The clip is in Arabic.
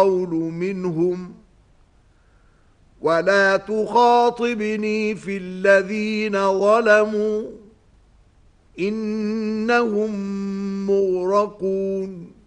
القول منهم ولا تخاطبني في الذين ظلموا إنهم مغرقون